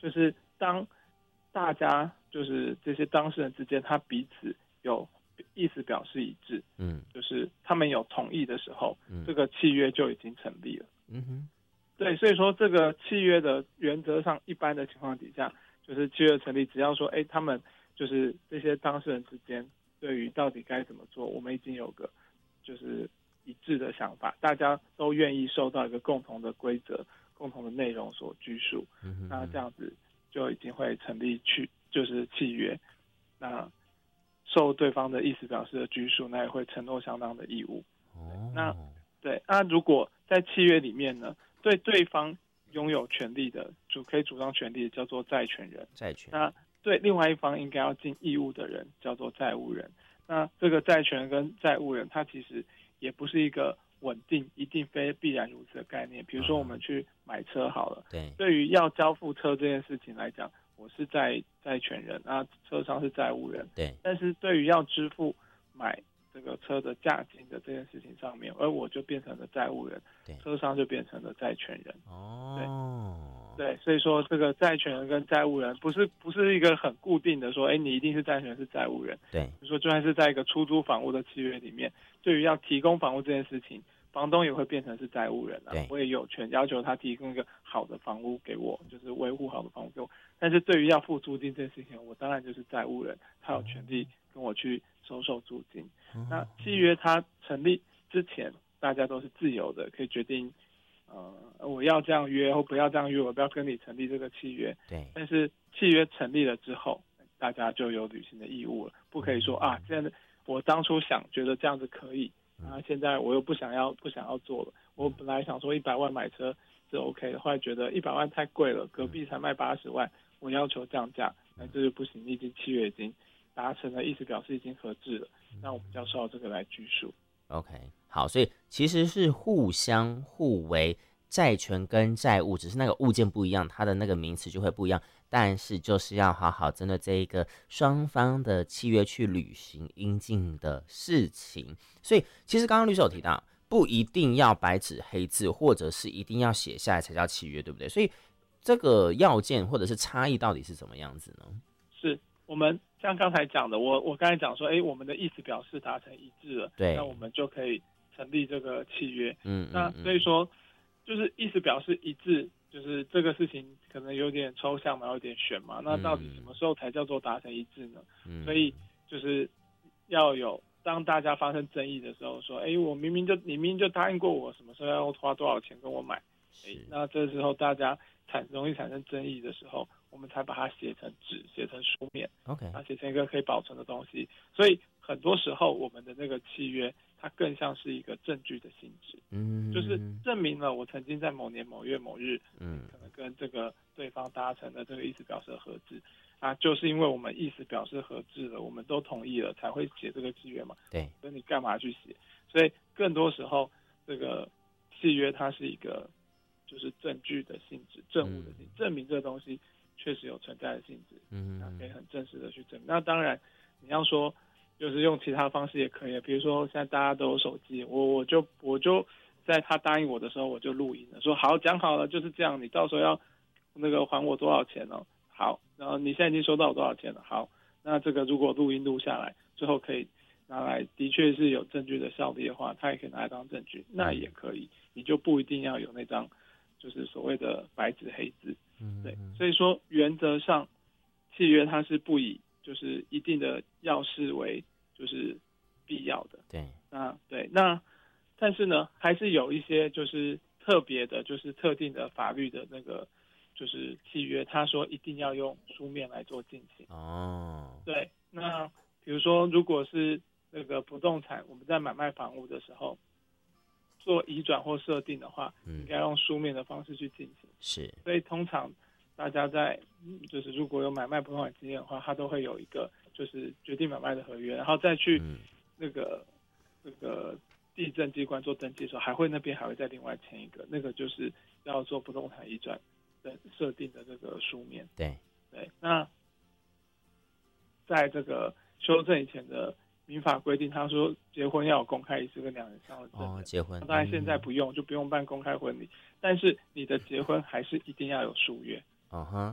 就是当大家就是这些当事人之间，他彼此有意思表示一致，就是他们有同意的时候，这个契约就已经成立了。对，所以说这个契约的原则上，一般的情况底下，就是契约成立，只要说，他们就是这些当事人之间对于到底该怎么做，我们已经有个就是一致的想法，大家都愿意受到一个共同的规则、共同的内容所拘束，那这样子就已经会成立就是契约。那受对方的意思表示的拘束，那也会承诺相当的义务。那如果在契约里面呢，对方拥有权利的可以主张权利的叫做债权人，那对另外一方应该要尽义务的人叫做债务人。那这个债权人跟债务人，他其实也不是一个稳定一定非必然如此的概念。比如说我们去买车好了，对于要交付车这件事情来讲，我是债权人，那车商是债务人，但是对于要支付买这个车的价金的这件事情上面，而我就变成了债务人，车商就变成了债权人。对，所以说这个债权人跟债务人不是一个很固定的说，你一定是债权人是债务人。比如说就算是在一个出租房屋的契约里面，对于要提供房屋这件事情，房东也会变成是债务人我也有权要求他提供一个好的房屋给我，就是维护好的房屋给我。但是对于要付租金这件事情，我当然就是债务人，他有权利跟我去收受租金。那契约它成立之前，大家都是自由的，可以决定我要这样约或不要这样约，我不要跟你成立这个契约。但是契约成立了之后，大家就有履行的义务了，不可以说现在我当初觉得这样子可以，现在我又不想要做了。我本来想说100万买车是 OK 的，后来觉得100万太贵了，隔壁才卖80万，我要求降价，那这就不行。你已经契约已经达成了，意思表示已经合致了，那我们就要受到这个来拘束。 OK， 好，所以其实是互相互为，债权跟债务只是那个物件不一样，它的那个名词就会不一样，但是就是要好好针对这一个双方的契约去履行应尽的事情。所以其实刚刚律师有提到，不一定要白纸黑字，或者是一定要写下来才叫契约，对不对？所以这个要件或者是差异到底是怎么样子呢？ 是我们像刚才讲的，我刚才讲说，我们的意思表示达成一致了，那我们就可以成立这个契约。那所以说，就是意思表示一致，就是这个事情可能有点抽象嘛，有点悬嘛。那到底什么时候才叫做达成一致呢？所以就是要有当大家发生争议的时候，说，你明明就答应过我什么时候要花多少钱跟我买，那这时候大家容易产生争议的时候，我们才把它写成纸，写成书面，写成一个可以保存的东西。所以很多时候我们的那个契约，它更像是一个证据的性质，就是证明了我曾经在某年某月某日，可能跟这个对方达成的这个意思表示合致就是因为我们意思表示合致了，我们都同意了，才会写这个契约嘛。所以你干嘛去写？所以更多时候这个契约它是一个就是证据的性质，证物的性质，证明这个东西确实有存在的性质，可以很正式的去证明。那当然你要说就是用其他方式也可以，比如说现在大家都有手机，我就在他答应我的时候我就录音了，说好讲好了就是这样，你到时候要那个还我多少钱哦？好，然后你现在已经收到我多少钱了？好，那这个如果录音录下来，最后可以拿来的确是有证据的效力的话，他也可以拿来当证据，那也可以，你就不一定要有那张就是所谓的白纸黑字。对，所以说原则上契约它是不以就是一定的要事为就是必要的。那但是呢，还是有一些就是特别的，就是特定的法律的那个就是契约，他说一定要用书面来做进行。对，那比如说如果是那个不动产，我们在买卖房屋的时候做移转或设定的话，应该用书面的方式去进行。所以通常大家在就是如果有买卖不动产经验的话，他都会有一个就是决定买卖的合约，然后再去那个地政机关做登记的时候，那边还会再另外签一个，那个就是要做不动产移转的设定的这个书面。那在这个修正以前的民法规定，他说结婚要有公开仪式跟2人以上的证人。 结婚当然现在不用，就不用办公开婚礼，但是你的结婚还是一定要有书约。